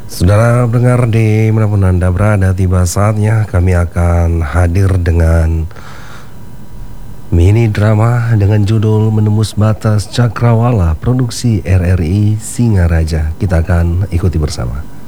Saudara pendengar dimanapun Anda berada, tiba saatnya kami akan hadir dengan mini drama dengan judul Menembus Batas Cakrawala, produksi RRI Singaraja. Kita akan ikuti bersama.